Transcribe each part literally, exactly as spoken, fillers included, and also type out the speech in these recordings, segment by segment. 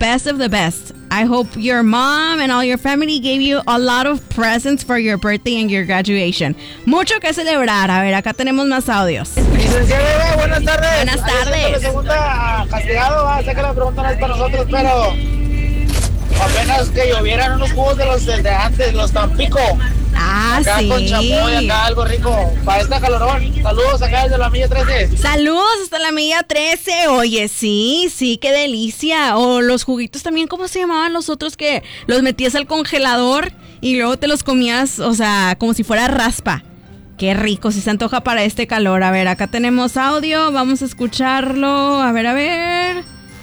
best of the best. I hope your mom and all your family gave you a lot of presents for your birthday and your graduation. Mucho que celebrar. A ver, acá tenemos más audios. Licenciada, buenas tardes. Buenas tardes. La segunda castigado, va. Sé que la pregunta no es para nosotros, pero apenas que llovieran unos jugos de los de antes, los Tampico. Ah, acá sí. Con chamoy, acá algo rico. Para esta calorón. Saludos acá desde la milla trece. Saludos hasta la milla trece. Oye, sí, sí, qué delicia. O los juguitos también, ¿cómo se llamaban los otros que los metías al congelador y luego te los comías, o sea, como si fuera raspa? Qué rico, si se antoja para este calor. A ver, acá tenemos audio, vamos a escucharlo. A ver, a ver.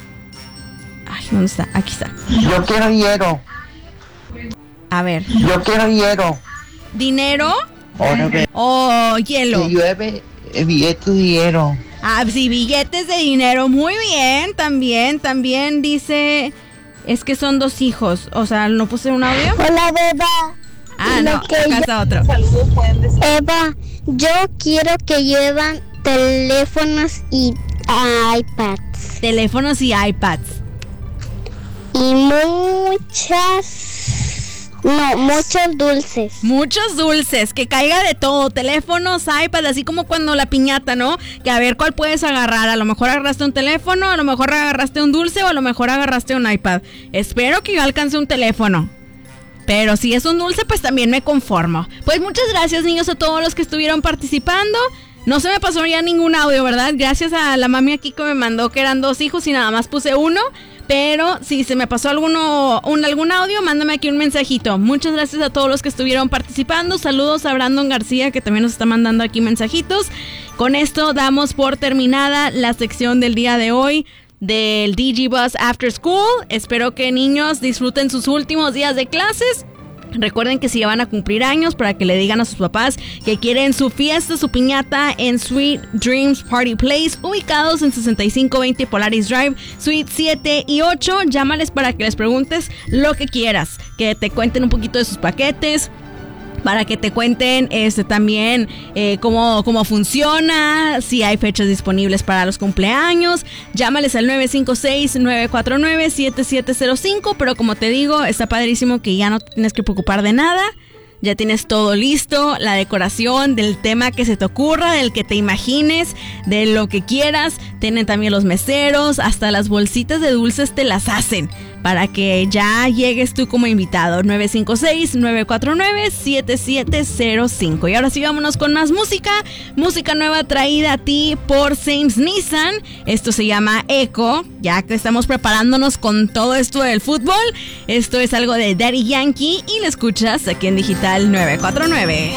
Ay, ¿dónde está? Aquí está. Yo quiero hielo. A ver. Yo quiero hielo. ¿Dinero? Ahora ve. O hielo. Que llueve eh, billetes de hielo. Ah, sí, billetes de dinero. Muy bien, también, también dice... Es que son dos hijos. O sea, ¿no puse un audio? Hola, Beba. Ah, Lo no, que acá yo- está otro. Eva, yo quiero que llevan teléfonos y iPads. Teléfonos y iPads. Y muchas... No, muchos dulces. Muchos dulces, que caiga de todo, teléfonos, iPad, así como cuando la piñata, ¿no? Que a ver cuál puedes agarrar, a lo mejor agarraste un teléfono, a lo mejor agarraste un dulce o a lo mejor agarraste un iPad. Espero que yo alcance un teléfono. Pero si es un dulce, pues también me conformo. Pues muchas gracias, niños, a todos los que estuvieron participando. No se me pasó ya ningún audio, ¿verdad? Gracias a la mami aquí que me mandó que eran dos hijos y nada más puse uno. Pero si se me pasó alguno, un, algún audio, mándame aquí un mensajito. Muchas gracias a todos los que estuvieron participando. Saludos a Brandon García, que también nos está mandando aquí mensajitos. Con esto damos por terminada la sección del día de hoy del D G Bus After School. Espero que niños disfruten sus últimos días de clases. Recuerden que si ya van a cumplir años, para que le digan a sus papás que quieren su fiesta, su piñata en Sweet Dreams Party Place, ubicados en sesenta y cinco veinte Polaris Drive, Suite siete y ocho. Llámales para que les preguntes lo que quieras, que te cuenten un poquito de sus paquetes, para que te cuenten este también eh, cómo, cómo funciona, si hay fechas disponibles para los cumpleaños. Llámales al nueve cinco seis, nueve cuatro nueve, siete siete cero cinco. Pero como te digo, está padrísimo que ya no te tienes que preocupar de nada. Ya tienes todo listo, la decoración, del tema que se te ocurra, del que te imagines, de lo que quieras. Tienen también los meseros, hasta las bolsitas de dulces te las hacen, para que ya llegues tú como invitado. Nueve cinco seis, nueve cuatro nueve, siete siete cero cinco. Y ahora sí, vámonos con más música. Música nueva traída a ti por Sames Nissan. Esto se llama Echo, ya que estamos preparándonos con todo esto del fútbol. Esto es algo de Daddy Yankee y lo escuchas aquí en Digital nueve cuatro nueve.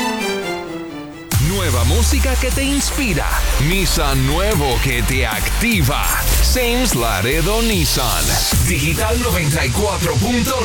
Nueva música que te inspira. Nissan nuevo que te activa. Sames Laredo Nissan. Digital noventa y cuatro punto